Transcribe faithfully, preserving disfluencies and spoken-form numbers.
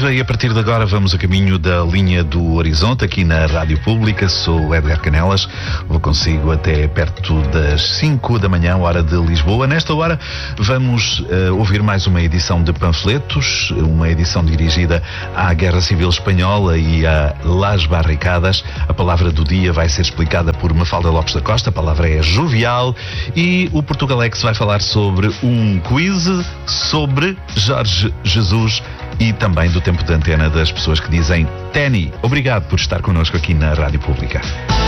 Viva, e a partir de agora vamos a caminho da linha do Horizonte, aqui na Rádio Pública. Sou Edgar Canelas, vou consigo até perto das cinco da manhã, hora de Lisboa. Nesta hora vamos uh, ouvir mais uma edição de panfletos, uma edição dirigida à Guerra Civil Espanhola e a Las Barricadas. A palavra do dia vai ser explicada por Mafalda Lopes da Costa, a palavra é jovial, e o Portugalex vai falar sobre um quiz sobre Jorge Jesus e também do tempo de antena das pessoas que dizem Tenny. Obrigado por estar connosco aqui na Rádio Pública.